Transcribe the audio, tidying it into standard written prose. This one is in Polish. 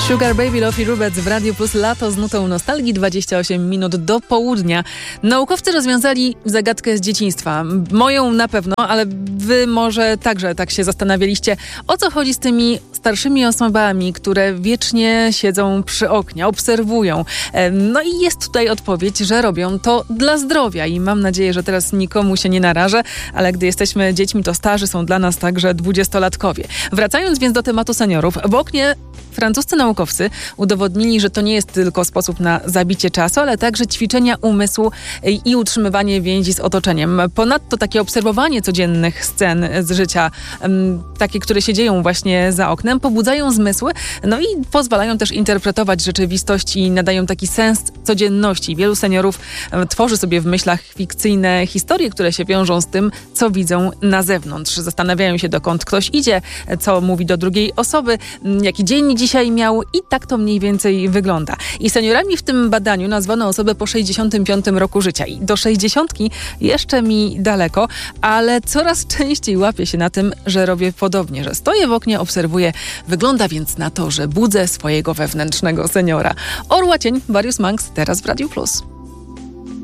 Sugar Baby Lofi Rubec w Radiu Plus, lato z nutą nostalgii, 28 minut do południa. Naukowcy rozwiązali zagadkę z dzieciństwa. Moją na pewno, ale wy może także tak się zastanawialiście, o co chodzi z tymi starszymi osobami, które wiecznie siedzą przy oknie, obserwują. No i jest tutaj odpowiedź, że robią to dla zdrowia i mam nadzieję, że teraz nikomu się nie narażę, ale gdy jesteśmy dziećmi, to starzy są dla nas także 20-latkowie. Wracając więc do tematu seniorów, w oknie francuscy naukowcy udowodnili, że to nie jest tylko sposób na zabicie czasu, ale także ćwiczenia umysłu i utrzymywanie więzi z otoczeniem. Ponadto takie obserwowanie codziennych scen z życia, takie, które się dzieją właśnie za oknem, pobudzają zmysły, no i pozwalają też interpretować rzeczywistość i nadają taki sens codzienności. Wielu seniorów tworzy sobie w myślach fikcyjne historie, które się wiążą z tym, co widzą na zewnątrz. Zastanawiają się, dokąd ktoś idzie, co mówi do drugiej osoby, jaki dzień dzisiaj miał i tak to mniej więcej wygląda. I seniorami w tym badaniu nazwano osobę po 65 roku życia. I do 60 jeszcze mi daleko, ale coraz częściej łapię się na tym, że robię podobnie, że stoję w oknie, obserwuję. Wygląda więc na to, że budzę swojego wewnętrznego seniora. Orła Cień, Warius Manx, teraz w Radiu Plus.